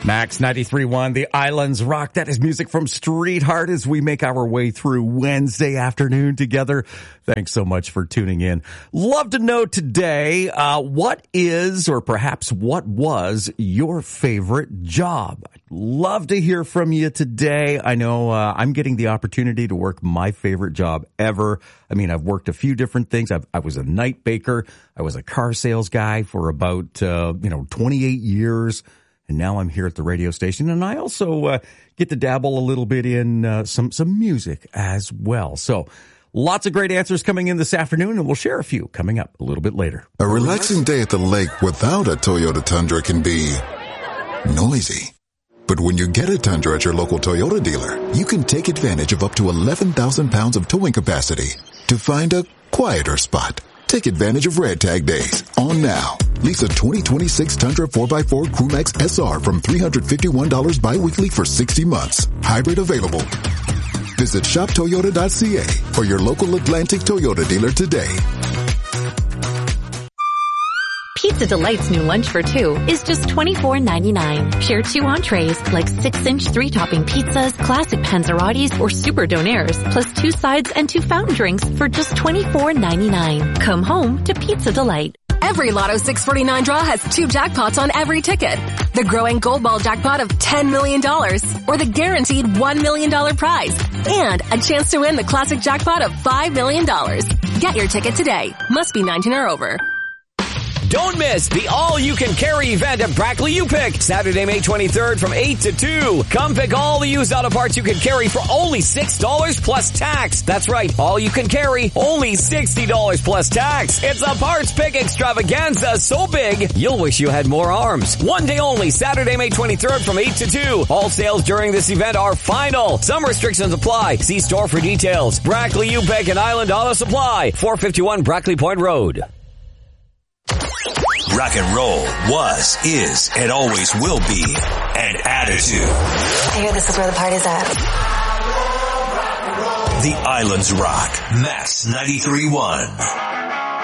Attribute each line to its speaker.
Speaker 1: Max 93.1, The Islands Rock. That is music from Street Heart as we make our way through Wednesday afternoon together. Thanks so much for tuning in. Love to know today, what is, or perhaps what was, your favorite job? I'd love to hear from you today. I know I'm getting the opportunity to work my favorite job ever. I mean, I've worked a few different things. I was a night baker. I was a car sales guy for about, 28 years. And now I'm here at the radio station, and I also get to dabble a little bit in some music as well. So lots of great answers coming in this afternoon, and we'll share a few coming up a little bit later.
Speaker 2: A relaxing day at the lake without a Toyota Tundra can be noisy. But when you get a Tundra at your local Toyota dealer, you can take advantage of up to 11,000 pounds of towing capacity to find a quieter spot. Take advantage of Red Tag Days on now. Lease a 2026 Tundra 4x4 Crewmax SR from $351 bi-weekly for 60 months. Hybrid available. Visit shoptoyota.ca or your local Atlantic Toyota dealer today.
Speaker 3: Pizza Delight's new lunch for two is just $24.99. Share 2 entrees like 6-inch 3-topping pizzas, classic panzerottis, or super donaires, plus 2 sides and 2 fountain drinks for just $24.99. Come home to Pizza Delight.
Speaker 4: Every Lotto 649 draw has 2 jackpots on every ticket. The growing Gold Ball jackpot of $10 million, or the guaranteed $1 million prize, and a chance to win the classic jackpot of $5 million. Get your ticket today. Must be 19 or over.
Speaker 5: Don't miss the all-you-can-carry event at Brackley U-Pick, Saturday, May 23rd from 8 to 2. Come pick all the used auto parts you can carry for only $6 plus tax. That's right, all you can carry, only $60 plus tax. It's a parts pick extravaganza so big, you'll wish you had more arms. One day only, Saturday, May 23rd from 8 to 2. All sales during this event are final. Some restrictions apply. See store for details. Brackley U-Pick and Island Auto Supply, 451 Brackley Point Road.
Speaker 6: Rock and roll was, is, and always will be an attitude.
Speaker 7: I hear this is where the party's at.
Speaker 6: The Islands Rock, Max 93.1.